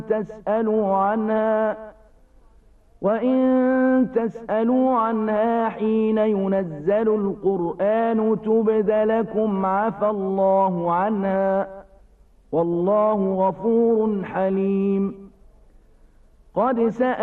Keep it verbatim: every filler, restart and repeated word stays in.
تسألوا عنها وإن تسألوا عنها حين ينزل القرآن تبد لكم عفى الله عنها والله غفور حليم. قد سأل